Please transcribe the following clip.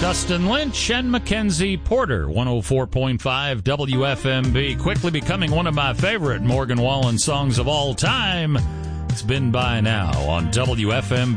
Dustin Lynch and Mackenzie Porter, 104.5 WFMB, quickly becoming one of my favorite Morgan Wallen songs of all time. It's Been By Now on WFMB.